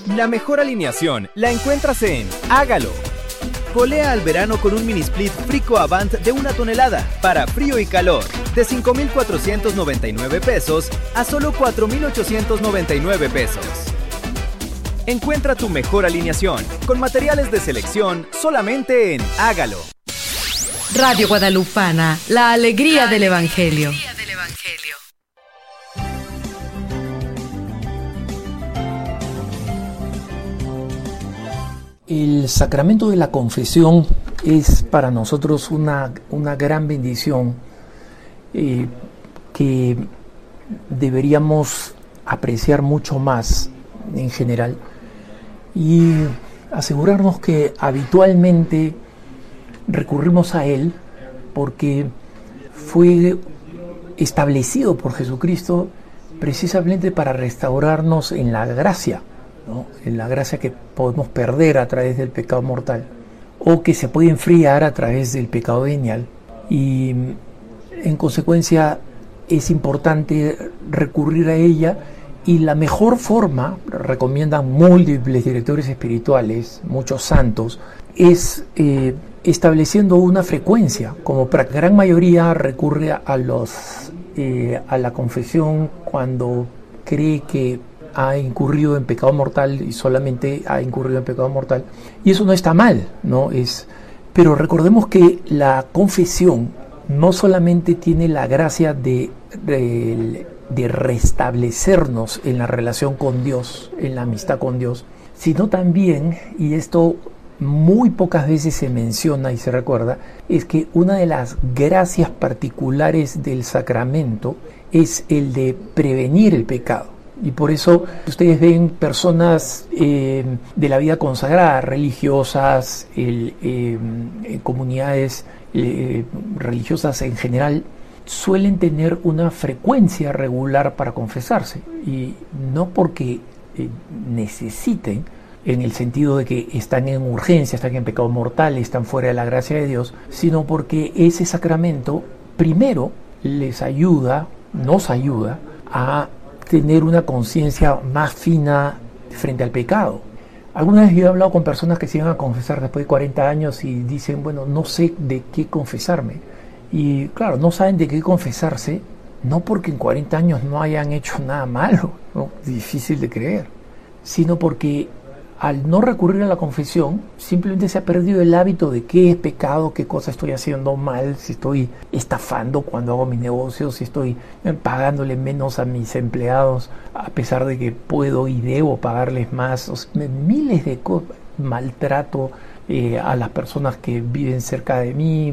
La mejor alineación la encuentras en Hágalo. Polea al verano con un mini split Frico Avant de 1 tonelada para frío y calor, de 5,499 pesos a solo 4,899 pesos. Encuentra tu mejor alineación con materiales de selección solamente en Hágalo. Radio Guadalupana, la alegría del Evangelio. El sacramento de la confesión es para nosotros una gran bendición que deberíamos apreciar mucho más en general y asegurarnos que habitualmente recurrimos a él porque fue establecido por Jesucristo precisamente para restaurarnos en la gracia, ¿no? En la gracia que podemos perder a través del pecado mortal o que se puede enfriar a través del pecado venial, y en consecuencia es importante recurrir a ella. Y la mejor forma, recomiendan múltiples directores espirituales, muchos santos, es estableciendo una frecuencia. Como para la gran mayoría recurre a la confesión cuando cree que ha incurrido en pecado mortal y solamente ha incurrido en pecado mortal. Y eso no está mal, ¿no? Pero recordemos que la confesión no solamente tiene la gracia de restablecernos en la relación con Dios, en la amistad con Dios, sino también, y esto muy pocas veces se menciona y se recuerda, es que una de las gracias particulares del sacramento es el de prevenir el pecado. Y por eso ustedes ven personas de la vida consagrada, religiosas, comunidades religiosas en general, suelen tener una frecuencia regular para confesarse, y no porque necesiten, en el sentido de que están en urgencia, están en pecado mortal, están fuera de la gracia de Dios, sino porque ese sacramento primero nos ayuda a tener una conciencia más fina frente al pecado. Alguna vez yo he hablado con personas que se iban a confesar después de 40 años y dicen, bueno, no sé de qué confesarme. Y claro, no saben de qué confesarse, no porque en 40 años no hayan hecho nada malo, ¿no? Difícil de creer, sino porque al no recurrir a la confesión, simplemente se ha perdido el hábito de qué es pecado, qué cosa estoy haciendo mal, si estoy estafando cuando hago mis negocios, si estoy pagándole menos a mis empleados, a pesar de que puedo y debo pagarles más, o sea, miles de cosas, maltrato a las personas que viven cerca de mí,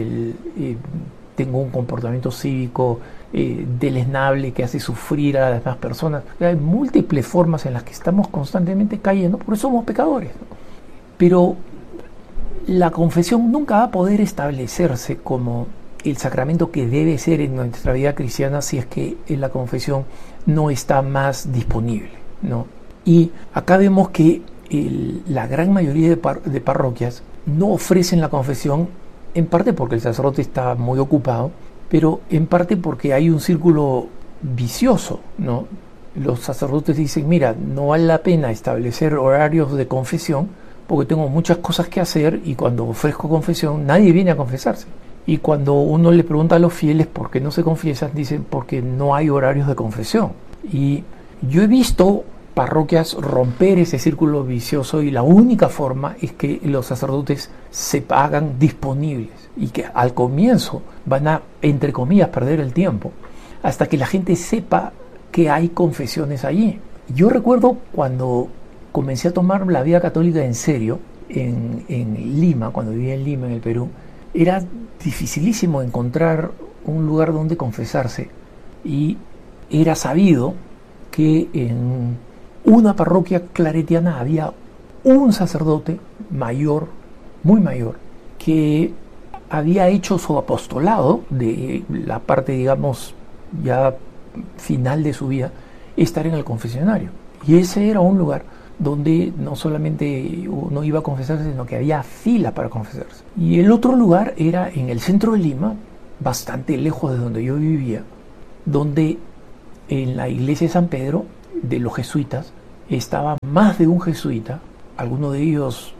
tengo un comportamiento cívico deleznable que hace sufrir a las demás personas. Hay múltiples formas en las que estamos constantemente cayendo, por eso somos pecadores, ¿no? Pero la confesión nunca va a poder establecerse como el sacramento que debe ser en nuestra vida cristiana si es que la confesión no está más disponible, ¿no? Y acá vemos que la gran mayoría de parroquias no ofrecen la confesión, en parte porque el sacerdote está muy ocupado, pero en parte porque hay un círculo vicioso, ¿no? Los sacerdotes dicen, mira, no vale la pena establecer horarios de confesión porque tengo muchas cosas que hacer, y cuando ofrezco confesión nadie viene a confesarse. Y cuando uno le pregunta a los fieles por qué no se confiesan, dicen porque no hay horarios de confesión. Y yo he visto parroquias romper ese círculo vicioso, y la única forma es que los sacerdotes se hagan disponibles y que al comienzo van a, entre comillas, perder el tiempo hasta que la gente sepa que hay confesiones allí. Yo recuerdo cuando comencé a tomar la vida católica en serio en Lima, cuando vivía en Lima, en el Perú, era dificilísimo encontrar un lugar donde confesarse, y era sabido que en una parroquia claretiana había un sacerdote mayor, muy mayor, que había hecho su apostolado de la parte, digamos, ya final de su vida, estar en el confesionario. Y ese era un lugar donde no solamente uno iba a confesarse, sino que había fila para confesarse. Y el otro lugar era en el centro de Lima, bastante lejos de donde yo vivía, donde en la iglesia de San Pedro, de los jesuitas, estaba más de un jesuita, algunos de ellos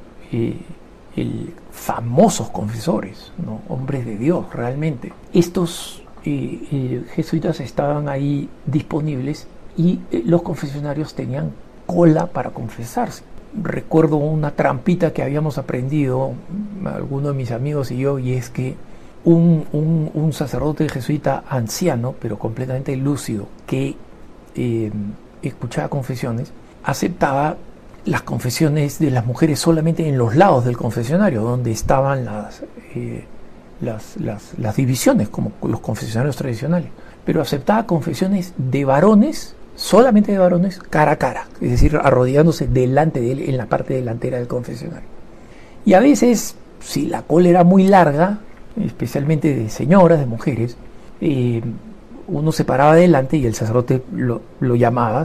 famosos confesores, ¿no? Hombres de Dios realmente. Estos jesuitas estaban ahí disponibles y los confesionarios tenían cola para confesarse. Recuerdo una trampita que habíamos aprendido algunos de mis amigos y yo, y es que un sacerdote jesuita anciano, pero completamente lúcido, que escuchaba confesiones, aceptaba las confesiones de las mujeres solamente en los lados del confesionario, donde estaban las divisiones, como los confesionarios tradicionales, pero aceptaba confesiones de varones, solamente de varones, cara a cara, es decir, arrodillándose delante de él en la parte delantera del confesionario. Y a veces, si la cola era muy larga, especialmente de señoras, de mujeres, uno se paraba adelante y el sacerdote lo llamaba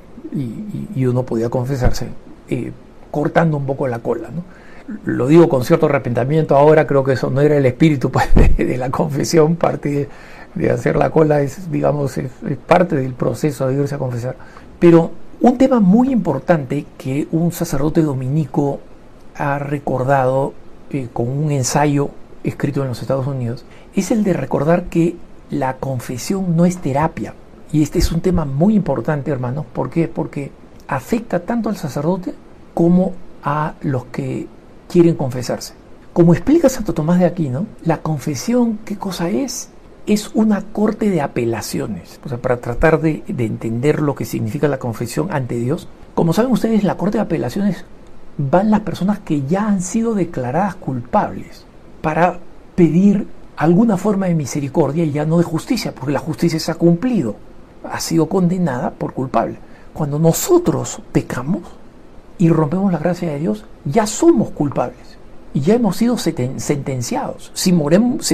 y uno podía confesarse cortando un poco la cola, ¿no? Lo digo con cierto arrepentimiento ahora, creo que eso no era el espíritu pues, de la confesión. Parte de hacer la cola es, digamos, es parte del proceso de irse a confesar. Pero un tema muy importante que un sacerdote dominico ha recordado con un ensayo escrito en los Estados Unidos es el de recordar que la confesión no es terapia. Y este es un tema muy importante, hermanos. ¿Por qué? Porque afecta tanto al sacerdote como a los que quieren confesarse. Como explica Santo Tomás de Aquino, la confesión, ¿qué cosa es? Es una corte de apelaciones. O sea, para tratar de entender lo que significa la confesión ante Dios, como saben ustedes, la corte de apelaciones van las personas que ya han sido declaradas culpables para pedir alguna forma de misericordia y ya no de justicia, porque la justicia se ha cumplido, ha sido condenada por culpable. Cuando nosotros pecamos y rompemos la gracia de Dios, ya somos culpables y ya hemos sido sentenciados. Si morimos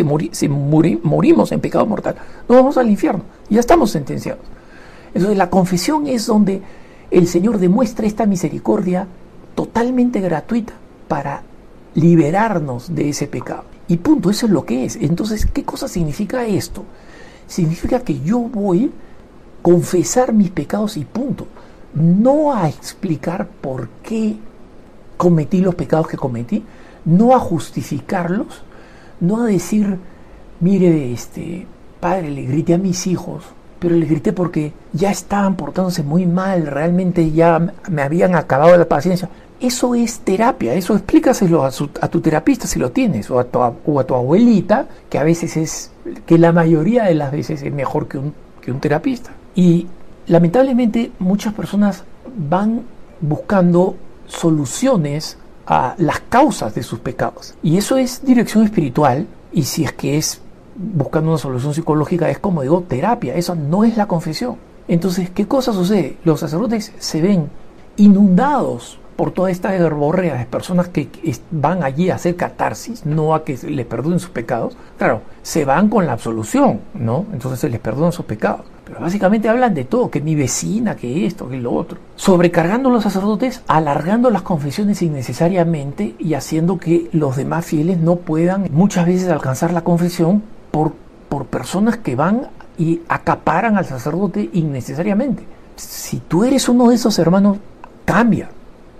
en pecado mortal, nos vamos al infierno, ya estamos sentenciados. Entonces la confesión es donde el Señor demuestra esta misericordia totalmente gratuita para liberarnos de ese pecado. Y punto, eso es lo que es. Entonces, ¿qué cosa significa esto? Significa que yo voy a confesar mis pecados y punto. No a explicar por qué cometí los pecados que cometí, no a justificarlos, no a decir, mire, padre, le grité a mis hijos, pero le grité porque ya estaban portándose muy mal, realmente ya me habían acabado la paciencia. Eso es terapia, eso explícaselo a tu terapista si lo tienes, o a tu abuelita, que a veces que la mayoría de las veces es mejor que un terapista. Y lamentablemente muchas personas van buscando soluciones a las causas de sus pecados. Y eso es dirección espiritual, y si es que es buscando una solución psicológica, es como digo, terapia. Eso no es la confesión. Entonces, ¿qué cosa sucede? Los sacerdotes se ven inundados por toda esta verborrea de personas que van allí a hacer catarsis, no a que les perdonen sus pecados. Claro, se van con la absolución, ¿no? Entonces se les perdonan sus pecados. Pero básicamente hablan de todo, que mi vecina, que esto, que lo otro. Sobrecargando a los sacerdotes, alargando las confesiones innecesariamente y haciendo que los demás fieles no puedan muchas veces alcanzar la confesión por personas que van y acaparan al sacerdote innecesariamente. Si tú eres uno de esos hermanos, cambia.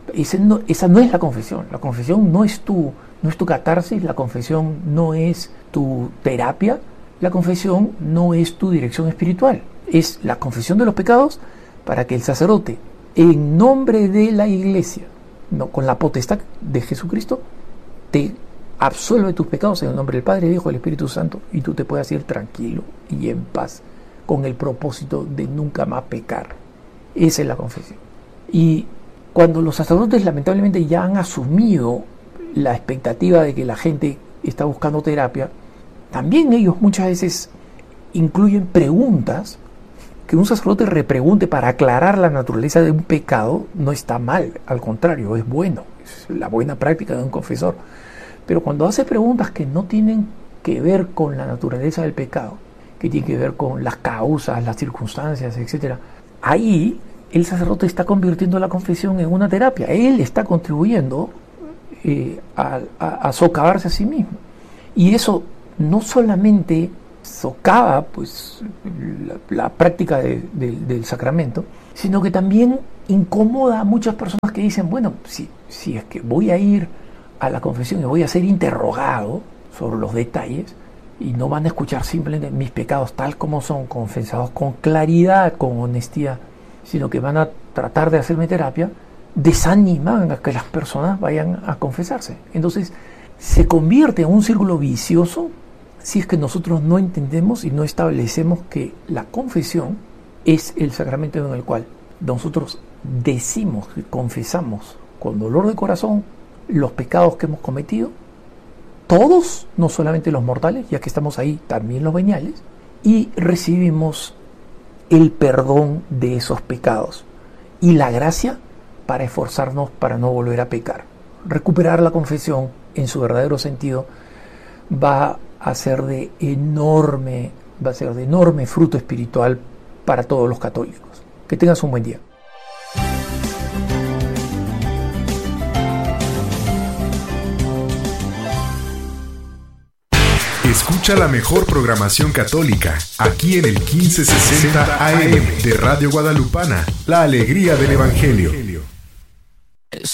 Esa no es la confesión. La confesión no es tu catarsis, la confesión no es tu terapia, la confesión no es tu dirección espiritual. Es la confesión de los pecados para que el sacerdote, en nombre de la Iglesia, no, con la potestad de Jesucristo, te absuelve tus pecados en el nombre del Padre, del Hijo y del Espíritu Santo, y tú te puedas ir tranquilo y en paz con el propósito de nunca más pecar. Esa es la confesión. Y cuando los sacerdotes lamentablemente ya han asumido la expectativa de que la gente está buscando terapia, también ellos muchas veces incluyen preguntas. Que un sacerdote repregunte para aclarar la naturaleza de un pecado no está mal, al contrario, es bueno, es la buena práctica de un confesor. Pero cuando hace preguntas que no tienen que ver con la naturaleza del pecado, que tienen que ver con las causas, las circunstancias, etc., ahí el sacerdote está convirtiendo la confesión en una terapia. Él está contribuyendo a socavarse a sí mismo. Y eso no solamente socava pues la práctica del sacramento, sino que también incomoda a muchas personas que dicen, bueno, si es que voy a ir a la confesión y voy a ser interrogado sobre los detalles y no van a escuchar simplemente mis pecados tal como son, confesados con claridad, con honestidad, sino que van a tratar de hacerme terapia, desaniman a que las personas vayan a confesarse. Entonces se convierte en un círculo vicioso si es que nosotros no entendemos y no establecemos que la confesión es el sacramento en el cual nosotros decimos y confesamos con dolor de corazón los pecados que hemos cometido, todos, no solamente los mortales, ya que estamos ahí, también los veniales, y recibimos el perdón de esos pecados y la gracia para esforzarnos para no volver a pecar. Recuperar la confesión en su verdadero sentido va a ser de enorme fruto espiritual para todos los católicos. Que tengas un buen día. Escucha la mejor programación católica aquí en el 1560 AM de Radio Guadalupana, la alegría del Evangelio.